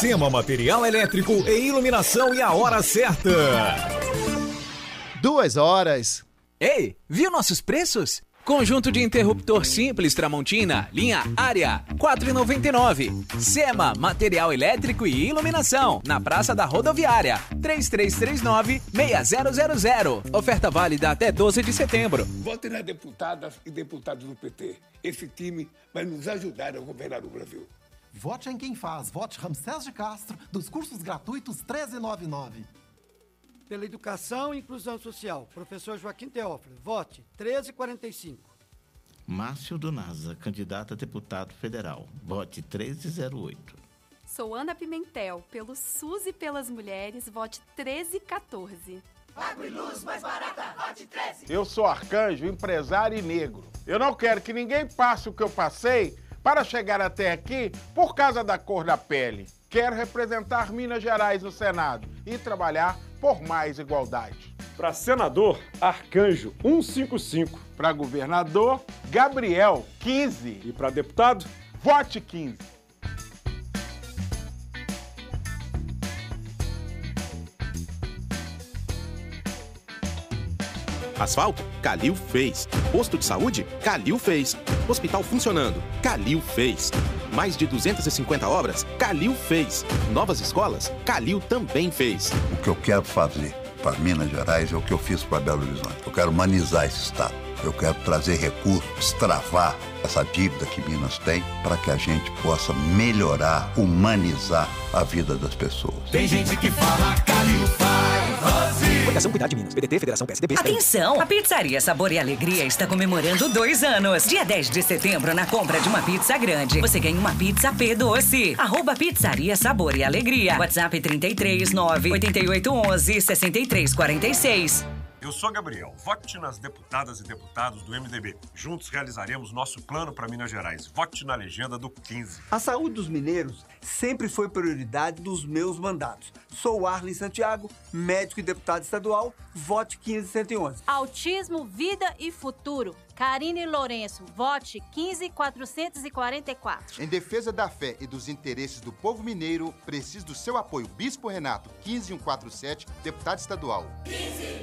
SEMA Material Elétrico e Iluminação e a hora certa. 2 horas. Ei, viu nossos preços? Conjunto de interruptor simples Tramontina, linha Área, R$ 4,99. SEMA, material elétrico e iluminação, na Praça da Rodoviária, 3339-6000. Oferta válida até 12 de setembro. Vote nas deputadas e deputados do PT. Esse time vai nos ajudar a governar o Brasil. Vote em quem faz. Vote Ramsés de Castro, dos cursos gratuitos 1399. Pela Educação e Inclusão Social, professor Joaquim Teófilo, vote 1345. Márcio Donaza, candidato a deputado federal, vote 1308. Sou Ana Pimentel, pelo SUS e pelas mulheres, vote 1314. Água e luz mais barata, vote 13. Eu sou Arcanjo, empresário e negro. Eu não quero que ninguém passe o que eu passei para chegar até aqui por causa da cor da pele. Quero representar Minas Gerais no Senado e trabalhar por mais igualdade. Para senador, Arcanjo 155. Para governador, Gabriel 15. E para deputado, vote 15. Asfalto? Calil fez. Posto de saúde? Calil fez. Hospital funcionando? Calil fez. Mais de 250 obras? Calil fez. Novas escolas? Calil também fez. O que eu quero fazer para Minas Gerais é o que eu fiz para Belo Horizonte. Eu quero humanizar esse estado. Eu quero trazer recursos, destravar essa dívida que Minas tem para que a gente possa melhorar, humanizar a vida das pessoas. Tem gente que fala Calil faz, Rosi. Fundação Cuidar de Minas, PDT, Federação PSDB. Atenção! A Pizzaria Sabor e Alegria está comemorando 2 anos. Dia 10 de setembro, na compra de uma pizza grande, você ganha uma pizza P doce. @Pizzaria Sabor e Alegria. WhatsApp 33 98811 6346. Eu sou Gabriel. Vote nas deputadas e deputados do MDB. Juntos realizaremos nosso plano para Minas Gerais. Vote na legenda do 15. A saúde dos mineiros sempre foi prioridade dos meus mandatos. Sou Arlen Santiago, médico e deputado estadual. Vote 15111. Autismo, vida e futuro. Karine Lourenço, vote 15444. Em defesa da fé e dos interesses do povo mineiro, preciso do seu apoio. Bispo Renato, 15147, deputado estadual. 15.